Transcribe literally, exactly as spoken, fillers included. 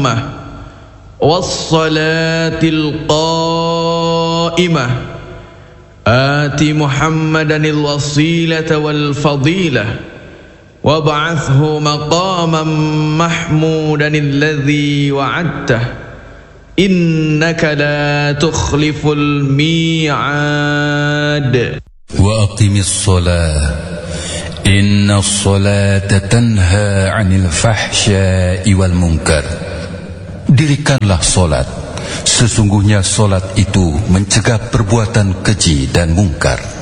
التامة والصلاة القائمة آت محمدا الوسيلة والفضيلة وابعثه مقاما محمودا الذي وعدته إنك لا تخلف الميعاد وأقم الصلاة إن الصلاة تنهى عن الفحشاء والمنكر. Dirikanlah solat, sesungguhnya solat itu mencegah perbuatan keji dan mungkar.